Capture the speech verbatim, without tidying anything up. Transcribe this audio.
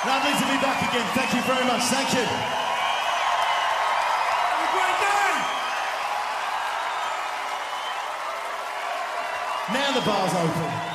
Lovely to be back again. Thank you very much. Thank you. Have a great day! Now the bar's open.